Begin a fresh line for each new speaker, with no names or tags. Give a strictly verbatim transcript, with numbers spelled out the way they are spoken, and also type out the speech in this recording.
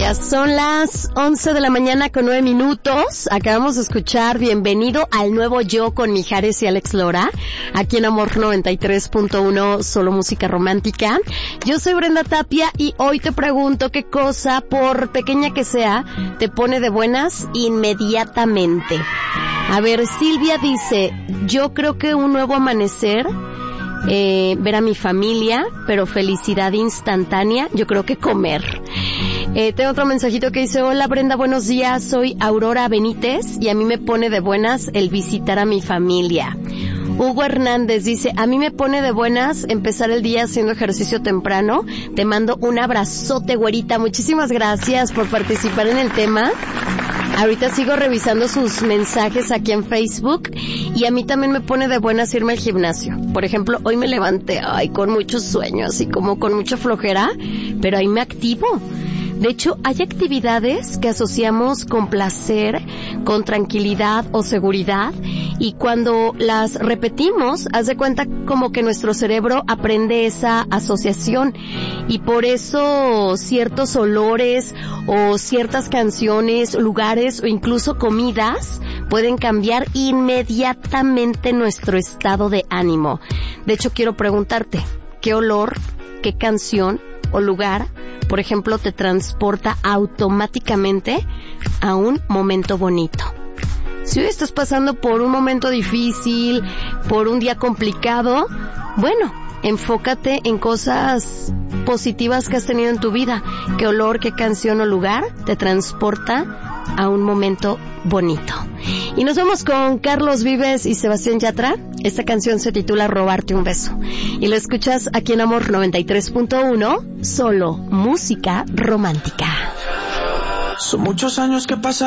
Ya son las once de la mañana con nueve minutos. Acabamos de escuchar Bienvenido al Nuevo Yo con Mijares y Alex Lora, aquí en Amor noventa y tres punto uno, solo música romántica. Yo soy Brenda Tapia y hoy te pregunto qué cosa, por pequeña que sea, te pone de buenas inmediatamente. A ver, Silvia dice, yo creo que un nuevo amanecer, eh, ver a mi familia, pero felicidad instantánea, yo creo que comer. Eh, tengo otro mensajito que dice, hola Brenda, buenos días, soy Aurora Benítez y a mí me pone de buenas el visitar a mi familia. Hugo Hernández dice, a mí me pone de buenas empezar el día haciendo ejercicio temprano. Te mando un abrazote, güerita. Muchísimas gracias por participar en el tema. Ahorita sigo revisando sus mensajes aquí en Facebook y a mí también me pone de buenas irme al gimnasio. Por ejemplo, hoy me levanté, ay, con mucho sueño, así como con mucha flojera, pero ahí me activo. De hecho, hay actividades que asociamos con placer, con tranquilidad o seguridad, y cuando las repetimos, haz de cuenta como que nuestro cerebro aprende esa asociación, y por eso ciertos olores o ciertas canciones, lugares o incluso comidas pueden cambiar inmediatamente nuestro estado de ánimo. De hecho, quiero preguntarte, ¿qué olor, qué canción o lugar, por ejemplo, te transporta automáticamente a un momento bonito? Si hoy estás pasando por un momento difícil, por un día complicado, bueno, enfócate en cosas positivas que has tenido en tu vida. ¿Qué olor, qué canción o lugar te transporta a un momento bonito? Y nos vamos con Carlos Vives y Sebastián Yatra. Esta canción se titula Robarte un beso. Y la escuchas aquí en Amor noventa y tres punto uno, solo música romántica.
Son muchos años que pasan.